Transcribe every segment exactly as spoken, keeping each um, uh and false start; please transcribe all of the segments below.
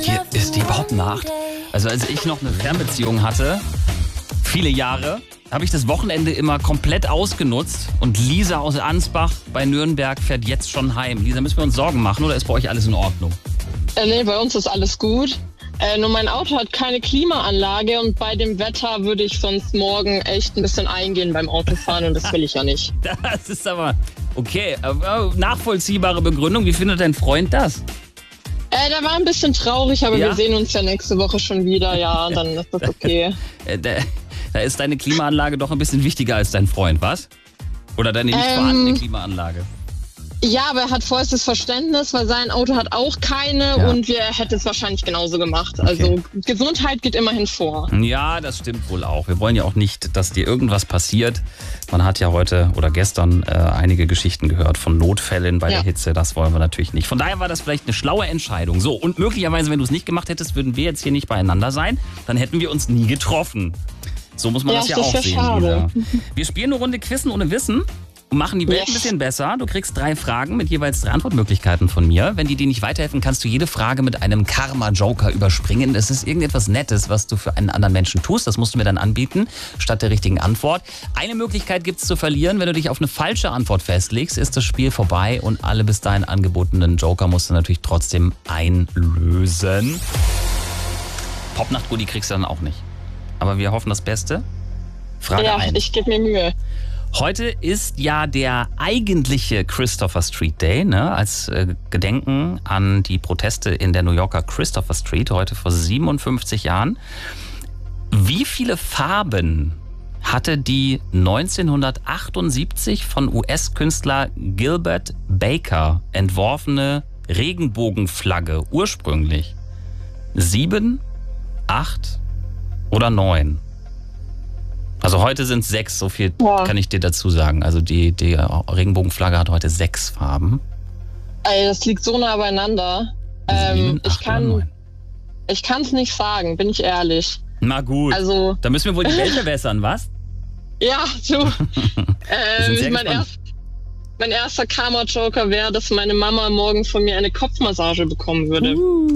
Hier ist die Popnacht. Also als ich noch eine Fernbeziehung hatte, viele Jahre, habe ich das Wochenende immer komplett ausgenutzt. Und Lisa aus Ansbach bei Nürnberg fährt jetzt schon heim. Lisa, müssen wir uns Sorgen machen oder ist bei euch alles in Ordnung? Äh, nee, bei uns ist alles gut. Äh, nur mein Auto hat keine Klimaanlage und bei dem Wetter würde ich sonst morgen echt ein bisschen eingehen beim Autofahren und das will ich ja nicht. Das ist aber okay. Nachvollziehbare Begründung. Wie findet dein Freund das? Äh, der war ein bisschen traurig, aber Ja? wir sehen uns ja nächste Woche schon wieder. Ja, dann ist das okay. Äh, Da, da ist deine Klimaanlage doch ein bisschen wichtiger als dein Freund, was? Oder deine nicht Ähm, vorhandene Klimaanlage? Ja, aber er hat vollstes Verständnis, weil sein Auto hat auch keine Ja. und wir hätten es wahrscheinlich genauso gemacht. Also Gesundheit geht immerhin vor. Ja, das stimmt wohl auch. Wir wollen ja auch nicht, dass dir irgendwas passiert. Man hat ja heute oder gestern äh, einige Geschichten gehört von Notfällen bei Ja. der Hitze. Das wollen wir natürlich nicht. Von daher war das vielleicht eine schlaue Entscheidung. So, und möglicherweise, wenn du es nicht gemacht hättest, würden wir jetzt hier nicht beieinander sein. Dann hätten wir uns nie getroffen. So muss man Ja, das ja das auch wär sehen. schade. Lisa. Wir spielen eine Runde Quizzen ohne Wissen. Und machen die Welt Yes. ein bisschen besser. Du kriegst drei Fragen mit jeweils drei Antwortmöglichkeiten von mir. Wenn die dir nicht weiterhelfen, kannst du jede Frage mit einem Karma-Joker überspringen. Das ist irgendetwas Nettes, was du für einen anderen Menschen tust. Das musst du mir dann anbieten, statt der richtigen Antwort. Eine Möglichkeit gibt es zu verlieren. Wenn du dich auf eine falsche Antwort festlegst, ist das Spiel vorbei und alle bis dahin angebotenen Joker musst du natürlich trotzdem einlösen. Popnacht-Goodie kriegst du dann auch nicht. Aber wir hoffen das Beste. Frage Ja, eins. ich gebe mir Mühe. Heute ist ja der eigentliche Christopher Street Day, ne, als äh, Gedenken an die Proteste in der New Yorker Christopher Street, heute vor siebenundfünfzig Jahren. Wie viele Farben hatte die neunzehnhundertachtundsiebzig von U S-Künstler Gilbert Baker entworfene Regenbogenflagge ursprünglich? Sieben, acht oder neun? Also heute sind es sechs, so viel Ja. kann ich dir dazu sagen. Also die, die Regenbogenflagge hat heute sechs Farben. Ey, das liegt so nah beieinander. Ähm, Sieben, ich acht oder kann neun. ich kann es nicht sagen, bin ich ehrlich. Na gut, Also, da müssen wir wohl die Welt verbessern, was? ja, du. Wir sind sehr ähm, mein, gespannt. erst, mein erster Karma-Joker wäre, dass meine Mama morgen von mir eine Kopfmassage bekommen würde. Uh.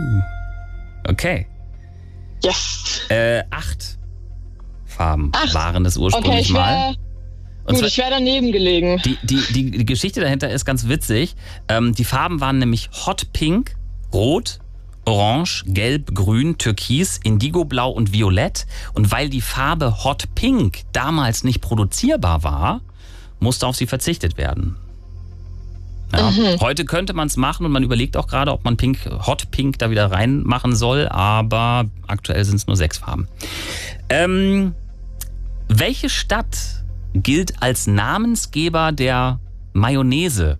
Okay, Yes. äh, acht Farben Acht. waren es Okay, ursprünglich ich mal. wäre Und gut, zwar- ich wäre daneben gelegen. Die, die, die, die Geschichte dahinter ist ganz witzig. Ähm, die Farben waren nämlich Hot Pink, Rot, Orange, Gelb, Grün, Türkis, Indigoblau und Violett. Und weil die Farbe Hot Pink damals nicht produzierbar war, musste auf sie verzichtet werden. Ja, Mhm. Heute könnte man es machen und man überlegt auch gerade, ob man Pink, Hot Pink da wieder reinmachen soll, aber aktuell sind es nur sechs Farben. Ähm, welche Stadt gilt als Namensgeber der Mayonnaise?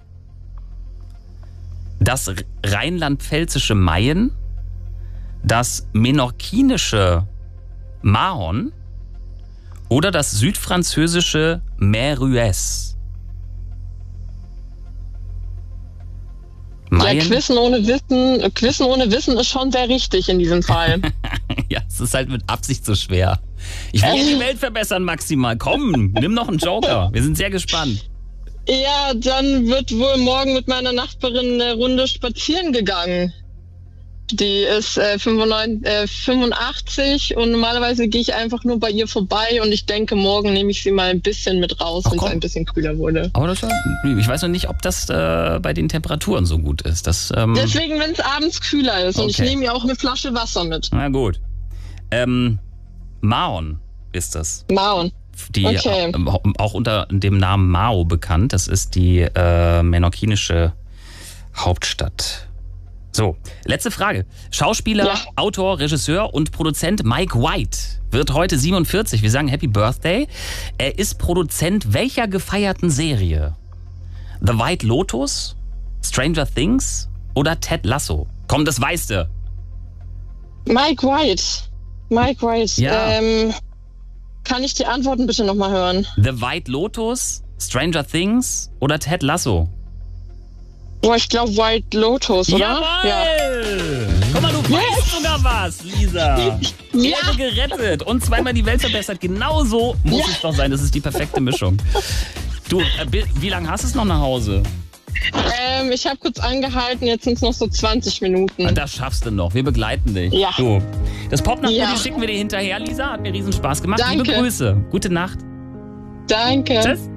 Das rheinland-pfälzische Mayen, das menorquinische Mahon oder das südfranzösische Merues? Ja, Mayen? Quizzen ohne Wissen, Quizzen ohne Wissen ist schon sehr richtig in diesem Fall. Ja, es ist halt mit Absicht so schwer. Ich will Ähm. die Welt verbessern, maximal. Komm, nimm noch einen Joker. Wir sind sehr gespannt. Ja, dann wird wohl morgen mit meiner Nachbarin eine Runde spazieren gegangen. Die ist äh, fünfundneunzig, äh, fünfundachtzig und normalerweise gehe ich einfach nur bei ihr vorbei und ich denke, morgen nehme ich sie mal ein bisschen mit raus, Ach, wenn es komm. ein bisschen kühler wurde. Aber das ist ja, ich weiß noch nicht, ob das äh, bei den Temperaturen so gut ist. Das, ähm, Deswegen, wenn es abends kühler ist und ich Okay. nehme ihr auch eine Flasche Wasser mit. na gut. Ähm, Mahon ist das. Maun. Die Okay. äh, auch unter dem Namen Mao bekannt. Das ist die äh, menorquinische Hauptstadt. So, letzte Frage. Schauspieler, Ja. Autor, Regisseur und Produzent Mike White wird heute siebenundvierzig. Wir sagen Happy Birthday. Er ist Produzent welcher gefeierten Serie? The White Lotus, Stranger Things oder Ted Lasso? Komm, das weißt du. Mike White. Mike White. Ja. Ähm, kann ich die Antworten bitte nochmal hören? The White Lotus, Stranger Things oder Ted Lasso? Boah, ich glaube White Lotus, oder? Jawohl! Guck mal, du weißt sogar was, Lisa. Ja. Ehre gerettet und zweimal die Welt verbessert. Genau so muss Ja. es doch sein. Das ist die perfekte Mischung. Du, äh, bi- wie lange hast du es noch nach Hause? Ähm, ich habe kurz angehalten, jetzt sind es noch so zwanzig Minuten. Das schaffst du noch. Wir begleiten dich. Ja. Du. Das Popnachbarn, Ja. die schicken wir dir hinterher, Lisa. Hat mir riesen Spaß gemacht. Danke. Liebe Grüße. Gute Nacht. Danke. Tschüss.